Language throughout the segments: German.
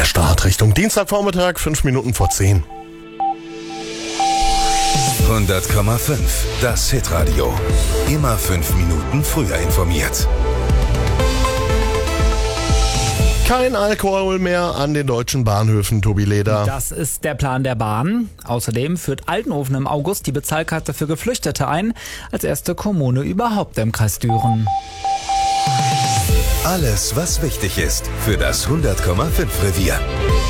Start Richtung Dienstagvormittag, 5 Minuten vor 10. 100,5. Das Hitradio. Immer 5 Minuten früher informiert. Kein Alkohol mehr an den deutschen Bahnhöfen, Tobi Leder. Das ist der Plan der Bahn. Außerdem führt Altenhofen im August die Bezahlkarte für Geflüchtete ein, als erste Kommune überhaupt im Kreis Düren. Alles, was wichtig ist für das 100,5 Revier.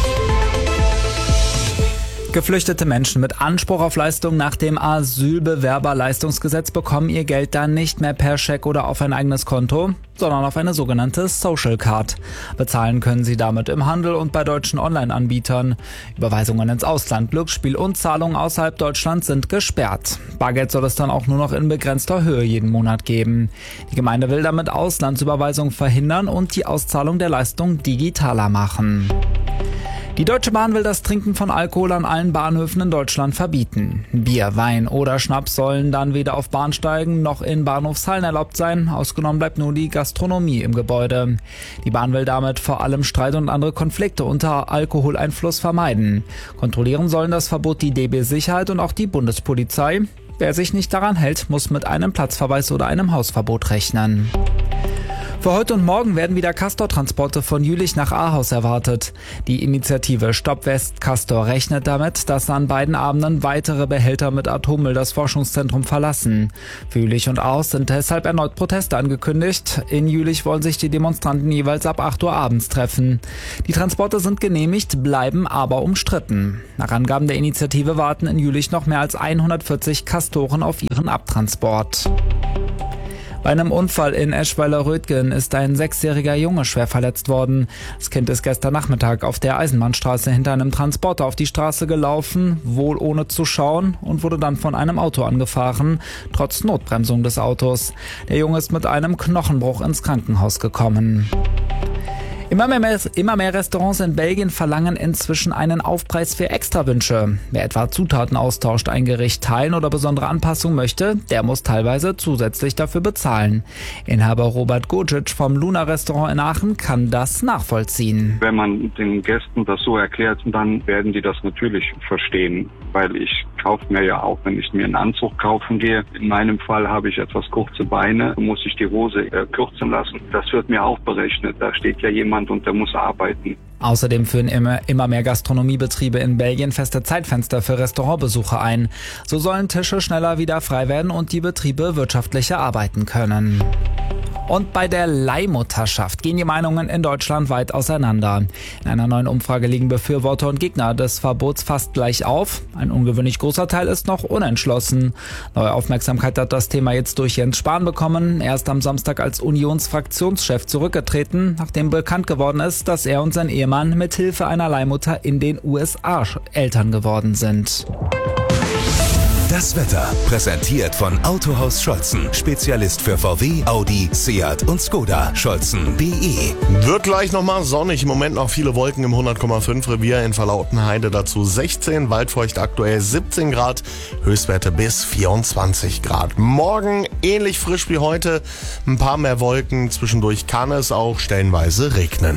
Geflüchtete Menschen mit Anspruch auf Leistung nach dem Asylbewerberleistungsgesetz bekommen ihr Geld dann nicht mehr per Scheck oder auf ein eigenes Konto, sondern auf eine sogenannte Social Card. Bezahlen können sie damit im Handel und bei deutschen Online-Anbietern. Überweisungen ins Ausland, Glücksspiel und Zahlungen außerhalb Deutschlands sind gesperrt. Bargeld soll es dann auch nur noch in begrenzter Höhe jeden Monat geben. Die Gemeinde will damit Auslandsüberweisungen verhindern und die Auszahlung der Leistung digitaler machen. Die Deutsche Bahn will das Trinken von Alkohol an allen Bahnhöfen in Deutschland verbieten. Bier, Wein oder Schnaps sollen dann weder auf Bahnsteigen noch in Bahnhofshallen erlaubt sein. Ausgenommen bleibt nur die Gastronomie im Gebäude. Die Bahn will damit vor allem Streit und andere Konflikte unter Alkoholeinfluss vermeiden. Kontrollieren sollen das Verbot die DB Sicherheit und auch die Bundespolizei. Wer sich nicht daran hält, muss mit einem Platzverweis oder einem Hausverbot rechnen. Für heute und morgen werden wieder Castor-Transporte von Jülich nach Ahaus erwartet. Die Initiative Stopp West Castor rechnet damit, dass an beiden Abenden weitere Behälter mit Atommüll das Forschungszentrum verlassen. Für Jülich und Ahaus sind deshalb erneut Proteste angekündigt. In Jülich wollen sich die Demonstranten jeweils ab 8 Uhr abends treffen. Die Transporte sind genehmigt, bleiben aber umstritten. Nach Angaben der Initiative warten in Jülich noch mehr als 140 Castoren auf ihren Abtransport. Bei einem Unfall in Eschweiler-Rötgen ist ein 6-jähriger Junge schwer verletzt worden. Das Kind ist gestern Nachmittag auf der Eisenbahnstraße hinter einem Transporter auf die Straße gelaufen, wohl ohne zu schauen, und wurde dann von einem Auto angefahren, trotz Notbremsung des Autos. Der Junge ist mit einem Knochenbruch ins Krankenhaus gekommen. Immer mehr Restaurants in Belgien verlangen inzwischen einen Aufpreis für Extrawünsche. Wer etwa Zutaten austauscht, ein Gericht teilen oder besondere Anpassungen möchte, der muss teilweise zusätzlich dafür bezahlen. Inhaber Robert Gojic vom Luna Restaurant in Aachen kann das nachvollziehen. Wenn man den Gästen das so erklärt, dann werden die das natürlich verstehen, weil ich kaufe mir ja auch, wenn ich mir einen Anzug kaufen gehe. In meinem Fall habe ich etwas kurze Beine, muss ich die Hose kürzen lassen. Das wird mir auch berechnet. Da steht ja jemand und der muss arbeiten. Außerdem führen immer mehr Gastronomiebetriebe in Belgien feste Zeitfenster für Restaurantbesuche ein. So sollen Tische schneller wieder frei werden und die Betriebe wirtschaftlicher arbeiten können. Und bei der Leihmutterschaft gehen die Meinungen in Deutschland weit auseinander. In einer neuen Umfrage liegen Befürworter und Gegner des Verbots fast gleich auf. Ein ungewöhnlich großer Teil ist noch unentschlossen. Neue Aufmerksamkeit hat das Thema jetzt durch Jens Spahn bekommen. Er ist am Samstag als Unionsfraktionschef zurückgetreten, nachdem bekannt geworden ist, dass er und sein Ehemann mit Hilfe einer Leihmutter in den USA Eltern geworden sind. Das Wetter präsentiert von Autohaus Scholzen. Spezialist für VW, Audi, Seat und Skoda. Scholzen.de. Wird gleich nochmal sonnig. Im Moment noch viele Wolken im 100,5 Revier in Verlautenheide. Dazu 16, waldfeucht aktuell 17 Grad, Höchstwerte bis 24 Grad. Morgen ähnlich frisch wie heute. Ein paar mehr Wolken. Zwischendurch kann es auch stellenweise regnen.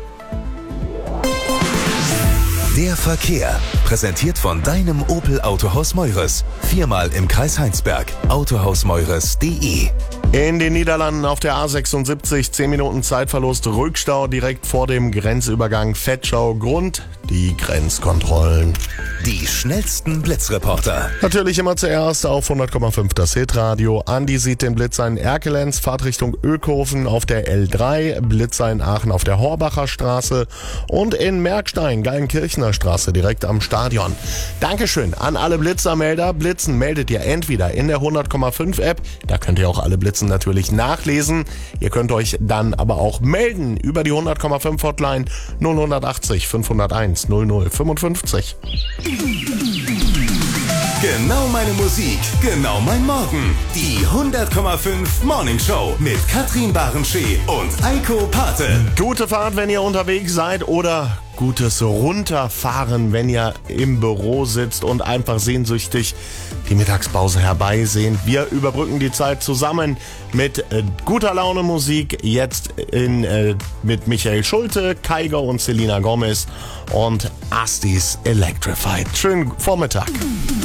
Der Verkehr, präsentiert von deinem Opel Autohaus Meures. 4-mal im Kreis Heinsberg. Autohausmeures.de. In den Niederlanden auf der A76 10 Minuten Zeitverlust, Rückstau direkt vor dem Grenzübergang Vetschau. Grund die Grenzkontrollen. Die schnellsten Blitzreporter. Natürlich immer zuerst auf 100,5 das Hitradio. Andi sieht den Blitzer in Erkelenz, Fahrt Richtung Ökhofen auf der L3, Blitzer in Aachen auf der Horbacher Straße und in Merkstein, Gallenkirchener Straße direkt am Stadion. Dankeschön an alle Blitzermelder. Blitzen meldet ihr entweder in der 100,5 App, da könnt ihr auch alle Blitzen natürlich nachlesen. Ihr könnt euch dann aber auch melden über die 100,5 Hotline 0180 501 0055. Genau meine Musik, genau mein Morgen. Die 100,5 Morning Show mit Katrin Barenschee und Eiko Pate. Gute Fahrt, wenn ihr unterwegs seid, oder gutes Runterfahren, wenn ihr im Büro sitzt und einfach sehnsüchtig die Mittagspause herbeisehnt. Wir überbrücken die Zeit zusammen mit guter Laune Musik. Jetzt mit Michael Schulte, Kygo und Selena Gomez und Astis Electrified. Schönen Vormittag.